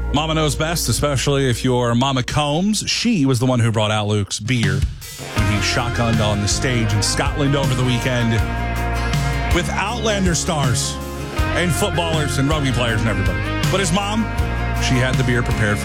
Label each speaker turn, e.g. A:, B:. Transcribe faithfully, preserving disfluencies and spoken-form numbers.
A: Mama knows best, especially if you're Mama Combs. She was the one who brought out Luke's beer when he shotgunned on the stage in Scotland over the weekend with Outlander stars and footballers and rugby players and everybody. But his mom, she had the beer prepared for